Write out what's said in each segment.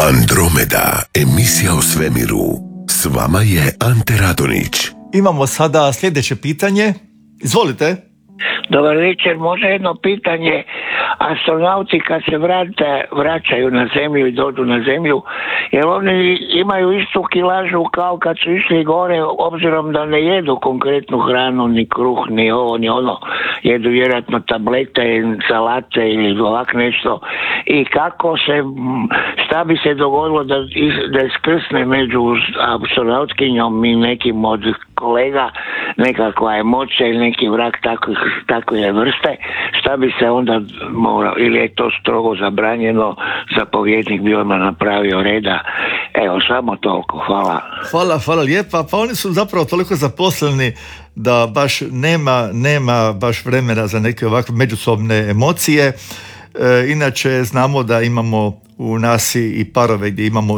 Andromeda, emisija o svemiru. S vama je Ante Radonić. Imamo sada sljedeće pitanje. Izvolite. Dobar večer, može jedno pitanje. Astronauti kad se vraćaju na zemlju i dođu na zemlju, jer oni imaju istu kilažu kao kad su išli gore, obzirom da ne jedu konkretnu hranu, ni kruh, ni ovo, ni ono, jedu vjerojatno tablete, salate ili ovak nešto. I kako se, šta bi se dogodilo da iskrsne među astronautkinjom i nekim od kolega nekakva emocija ili neki vrak takve vrste, šta bi se onda morao, ili je to strogo zabranjeno, zapovjednik bi odmah napravio reda. Evo, samo toliko, hvala. Hvala lijepa. Pa oni su zapravo toliko zaposleni da baš nema baš vremena za neke ovakve međusobne emocije. Inače, znamo da imamo u NASA i parove gdje imamo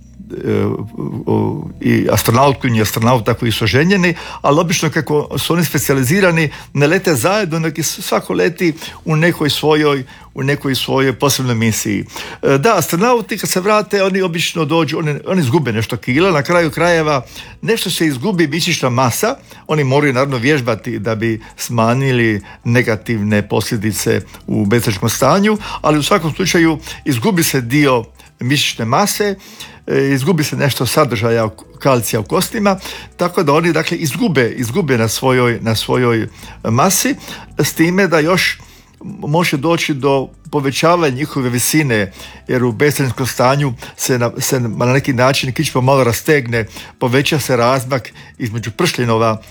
i astronautkinju i astronauta koji su ženjeni, ali obično kako su oni specijalizirani ne lete zajedno, nego svako leti u nekoj svojoj posebnoj misiji. Da, astronauti kad se vrate, oni obično dođu, oni izgube nešto kila, na kraju krajeva nešto se izgubi mišićna masa, oni moraju naravno vježbati da bi smanjili negativne posljedice u bezteškom stanju, ali u svakom slučaju izgubi se dio mišićne mase, izgubi se nešto sadržaja kalcija u kostima, tako da oni dakle izgube na svojoj masi, s time da još može doći do povećavanja njihove visine, jer u beztjelesnom stanju se na neki način kičma malo rastegne, poveća se razmak između pršljenova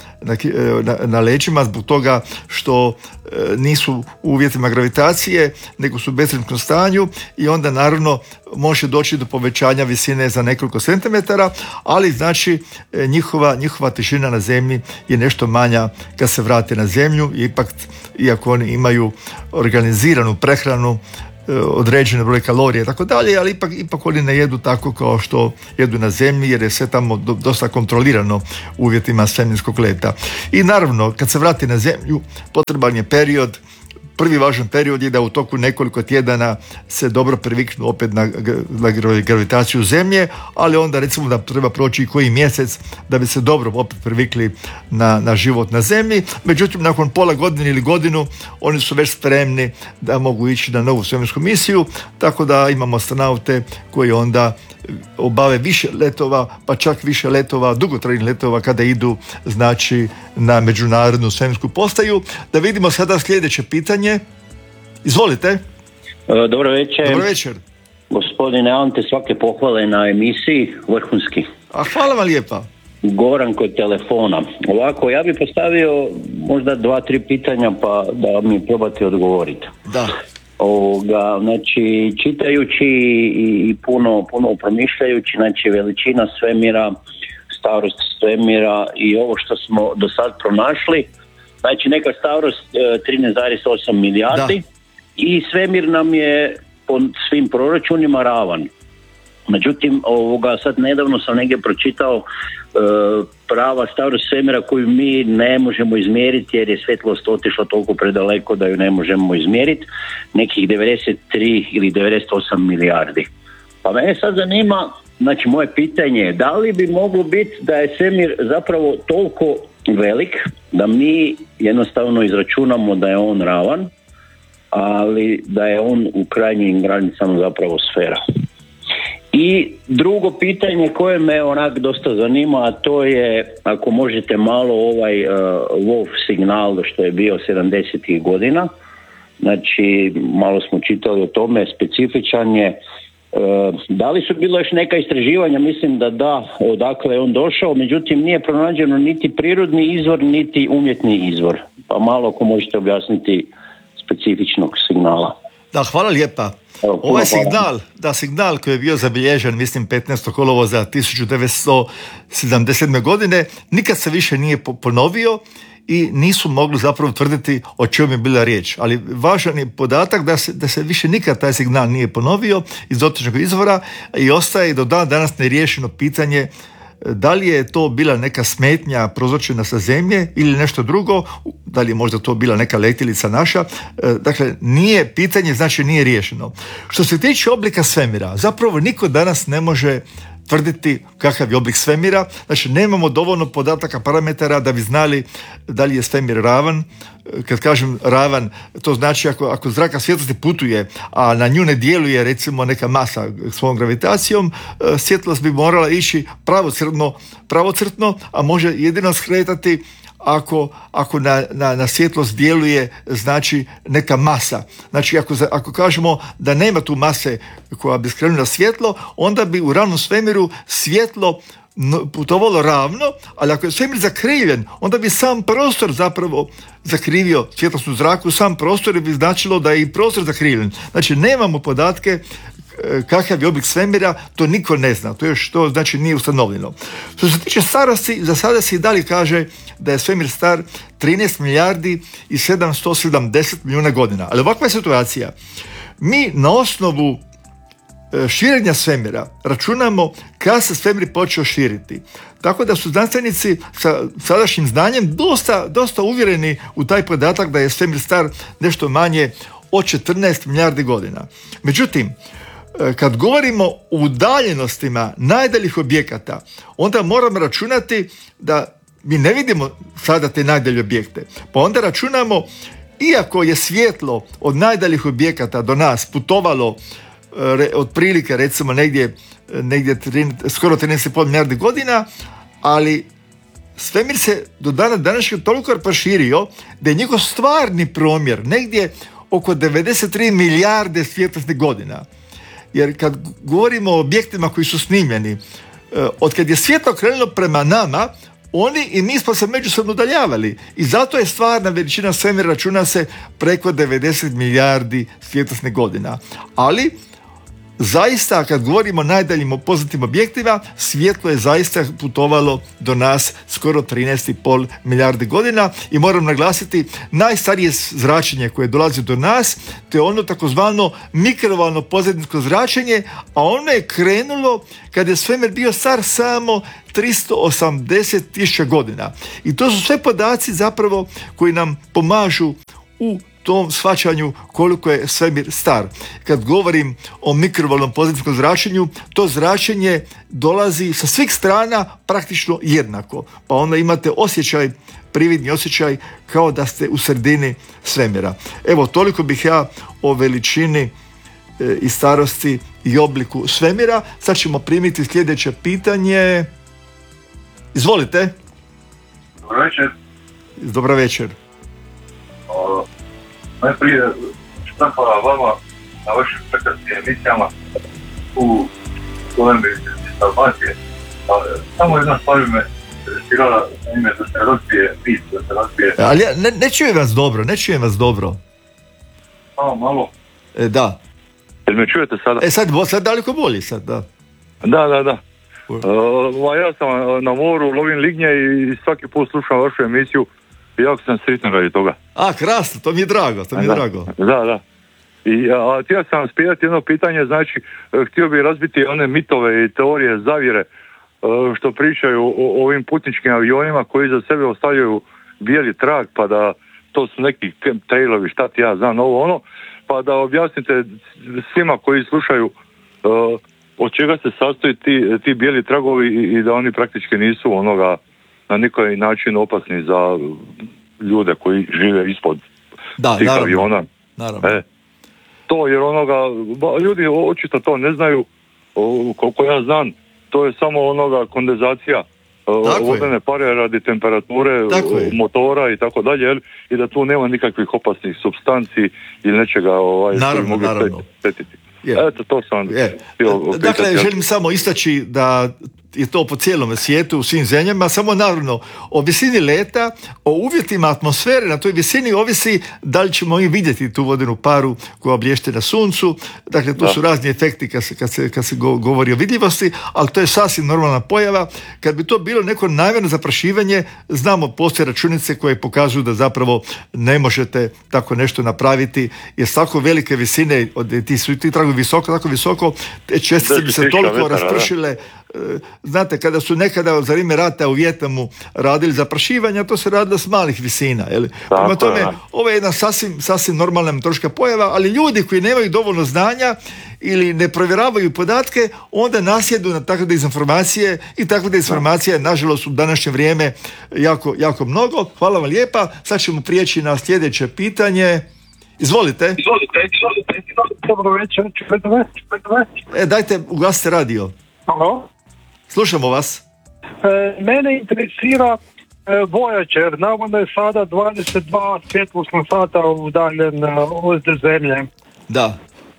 na leđima zbog toga što nisu u uvjetima gravitacije, nego su u beztjelesnom stanju i onda naravno može doći do povećanja visine za nekoliko centimetara, ali znači njihova težina na zemlji je nešto manja kad se vrate na zemlju, iako oni imaju organiziranu prehranu, određene broj kalorije i tako dalje, ali ipak oni ne jedu tako kao što jedu na zemlji, jer je sve tamo dosta kontrolirano u uvjetima svemirskog leta. I naravno, kad se vrati na zemlju, potreban je period. Prvi važan period je da u toku nekoliko tjedana se dobro priviknu opet na gravitaciju zemlje, ali onda recimo da treba proći i koji mjesec da bi se dobro opet privikli na život na zemlji. Međutim, nakon pola godine ili godinu oni su već spremni da mogu ići na novu svemirsku misiju, tako da imamo astronaute koji onda obave više letova, pa čak više letova, dugotrajnih letova kada idu znači na međunarodnu svemirsku postaju. Da vidimo sada sljedeće pitanje. Izvolite. Dobro večer. Gospodine Ante, svake pohvale na emisiji, vrhunski. A hvala vam lijepa. Goran kod telefona. Ovako, ja bih postavio možda 2-3 pitanja pa da mi probate odgovoriti. Da. Znači, čitajući i puno promišljajući, znači veličina svemira, starost svemira i ovo što smo do sad pronašli, znači neka starost 13,8 milijardi. Da. I svemir nam je po svim proračunima ravan. Međutim, sad nedavno sam negdje pročitao prava starost svemira koju mi ne možemo izmjeriti jer je svjetlost otišla toliko predaleko da ju ne možemo izmjeriti, nekih 93 ili 98 milijardi. Pa mene sad zanima, znači moje pitanje je da li bi moglo biti da je svemir zapravo toliko velik da mi jednostavno izračunamo da je on ravan, ali da je on u krajnjim granicama zapravo sfera. I drugo pitanje koje me onak dosta zanima, a to je ako možete malo WOF signal što je bio 70. godina, znači malo smo čitali o tome, specifičan je. Da li su bilo još neka istraživanja, mislim da, odakle je on došao, međutim nije pronađeno niti prirodni izvor, niti umjetni izvor. Pa malo ako možete objasniti specifičnog signala. Da, hvala lijepa. Ovaj signal koji je bio zabilježen, mislim 15. kolovoza 1977. godine, nikad se više nije ponovio i nisu mogli zapravo tvrditi o čemu je bila riječ. Ali važan je podatak da se više nikad taj signal nije ponovio iz dotičnog izvora i ostaje do dan danas neriješeno pitanje Da li je to bila neka smetnja prouzročena sa zemlje ili nešto drugo, da li je možda to bila neka letjelica naša, dakle nije pitanje, znači nije riješeno. Što se tiče oblika svemira, zapravo niko danas ne može tvrditi kakav je oblik svemira, znači nemamo dovoljno podataka, parametara da bi znali da li je svemir ravan. Kad kažem ravan, to znači ako zraka svjetlosti putuje, a na nju ne djeluje recimo neka masa svojom gravitacijom, svjetlost bi morala ići pravocrtno, a može jedino skretati ako na svjetlost djeluje znači neka masa. Znači ako kažemo da nema tu mase koja bi skrenula svjetlo, onda bi u ravnom svemiru svjetlo putovalo ravno, ali ako je svemir zakrivljen, onda bi sam prostor zapravo zakrivio svjetlosnu zraku, sam prostor bi značilo da je i prostor zakrivljen. Znači nemamo podatke kakav je oblik svemira, to niko ne zna, to još to znači nije ustanovljeno. Što se tiče starosti, za sada se i dalje kaže da je svemir star 13 milijardi i 770 milijuna godina. Ali ovakva je situacija. Mi na osnovu širenja svemira računamo kada se svemir počeo širiti. Tako da su znanstvenici sa sadašnjim znanjem dosta uvjereni u taj podatak da je svemir star nešto manje od 14 milijardi godina. Međutim, kad govorimo o udaljenostima najdaljih objekata, onda moramo računati da mi ne vidimo sada te najdalje objekte. Pa onda računamo, iako je svjetlo od najdaljih objekata do nas putovalo otprilike recimo negdje skoro 13,5 milijardi godina, ali svemir se do dana današnjeg toliko proširio da je njegov stvarni promjer negdje oko 93 milijarde svjetlosnih godina. Jer kad govorimo o objektima koji su snimljeni, od kad je svjetlo krenulo prema nama, oni i mi smo se međusobno udaljavali. I zato je stvarna veličina svemira računa se preko 90 milijardi svjetlosnih godina. Ali zaista, kad govorimo o najdaljim poznatim objektima, svjetlo je zaista putovalo do nas skoro 13,5 milijardi godina i moram naglasiti, najstarije zračenje koje dolazi do nas, to je ono takozvano mikrovalno pozadinsko zračenje, a ono je krenulo kad je svemir bio star samo 380.000 godina. I to su sve podaci zapravo koji nam pomažu u tom shvaćanju koliko je svemir star. Kad govorim o mikrovalnom pozadinskom zračenju, to zračenje dolazi sa svih strana praktično jednako. Pa onda imate prividni osjećaj kao da ste u sredini svemira. Evo, toliko bih ja o veličini i starosti i obliku svemira. Sad ćemo primiti sljedeće pitanje. Izvolite. Dobar večer. Dobar večer. Najprije hvala vama na vašim prekrasnim emisijama u Sloveniji iz Albanije. Samo jedna stvar me interesirala ime da se razbije. Ali ne čujem vas dobro. Samo malo. Da. Jel me čujete sada? Sad daleko bolje sad, da. Da. Ja sam na moru, lovim lignje i svaki put slušam vašu emisiju. Jako sam sretan radi toga. Krasno, to mi je drago. Da. Htio sam vas pitati jedno pitanje, znači, htio bih razbiti one mitove i teorije zavjere što pričaju o ovim putničkim avionima koji za sebe ostavljaju bijeli trag, pa da to su neki trailovi, šta ti ja znam, ovo ono, pa da objasnite svima koji slušaju od čega se sastoji ti bijeli tragovi i da oni praktički nisu onoga na nikoj način opasni za ljude koji žive ispod tih aviona. Naravno. To jer ljudi očito to ne znaju, koliko ja znam, to je samo kondenzacija vodene pare radi temperature motora i tako dalje, i da tu nema nikakvih opasnih supstanci ili nečega koji mogu petiti. Eto, to sam htio pitati. Dakle, želim samo istaći da je to po cijelom svijetu, u svim zemljama, samo naravno o visini leta, o uvjetima atmosfere na toj visini ovisi da li ćemo i vidjeti tu vodenu paru koja blješti na suncu. Dakle, tu su razni efekti kad se govori o vidljivosti, ali to je sasvim normalna pojava. Kad bi to bilo neko namjerno zaprašivanje, znamo, postoje računice koje pokazuju da zapravo ne možete tako nešto napraviti, jer s tako velike visine, ti tragovi visoko, tako visoko, te čestice bi se toliko raspršile znate, kada su nekada za vrijeme rata u Vijetnamu radili zaprašivanja, to se radilo s malih visina. Prema tome, ovo je jedna sasvim normalna meteorološka pojava, ali ljudi koji nemaju dovoljno znanja ili ne provjeravaju podatke, onda nasjedu na takve dezinformacije i takve dezinformacije, nažalost, u današnje vrijeme jako mnogo. Hvala vam lijepa. Sad ćemo prijeći na sljedeće pitanje. Izvolite. Dobro večer. Dajte, ugasite radio. Halo? Slušamo vas. Mene interesira Voyager. Navodno je sada 22 svjetlosna sata udaljen od Zemlje. Da.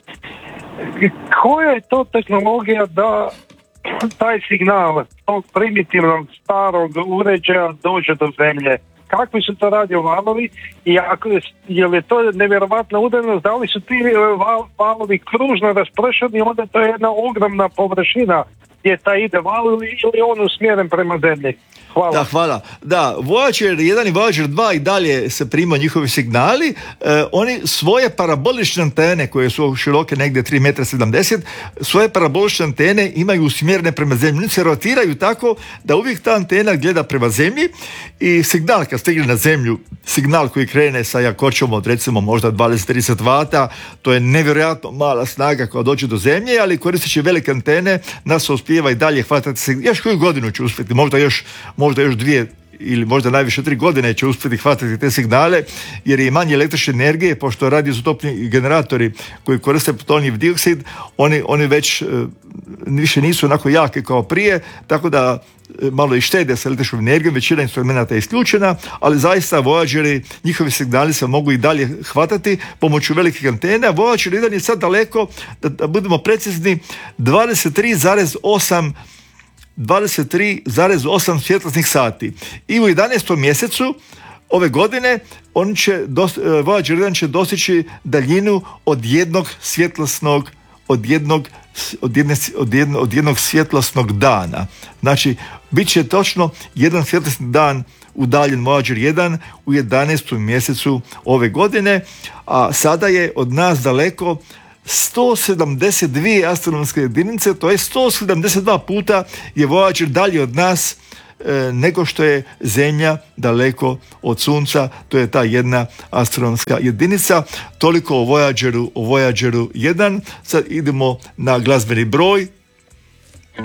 Koja je to tehnologija da taj signal tog primitivnog starog uređaja dođe do Zemlje? Kakvi su to radio valovi i je li to nevjerovatna udaljenost, da li su ti valovi kružno raspršeni, onda to je jedna ogromna površina gdje taj ide val ili on usmjeren prema Zemlji. Hvala. Da, hvala. Da, Voyager 1 i Voyager 2 i dalje se prima njihovi signali. Oni svoje parabolične antene, koje su široke negdje 3,70 m, svoje parabolične antene imaju usmjerene prema Zemlji. Oni se rotiraju tako da uvijek ta antena gleda prema Zemlji i signal kad stigne na Zemlju, signal koji krene sa jakoćom od recimo možda 20-30 W, to je nevjerojatno mala snaga koja dođe do Zemlje, ali koristeći velike antene nas uspijeva i dalje hvatati signal. Još koju godinu će uspjeti, možda još 2 ili možda najviše 3 godine će uspjeti hvatati te signale, jer je manje električne energije, pošto radioizotopni generatori koji koriste plutonijев dioksid, oni već više nisu onako jake kao prije, tako da malo i štede sa električnom energijom, većina instrumenta je isključena, ali zaista Voyageri, njihovi signali se mogu i dalje hvatati pomoću velikih antena. Voyager 1 je sad daleko, da budemo precizni, 23,8 svjetlosnih sati. I u 11. mjesecu ove godine Voyager 1 će dostići daljinu od jednog svjetlosnog dana. Znači, bit će točno jedan svjetlosni dan udaljen Voyager 1 u 11. mjesecu ove godine, a sada je od nas daleko 172 astronomske jedinice, to je 172 puta je Voyager dalje od nas nego što je Zemlja daleko od Sunca, to je ta jedna astronomska jedinica. Toliko o Voyageru 1. Sad idemo na glazbeni broj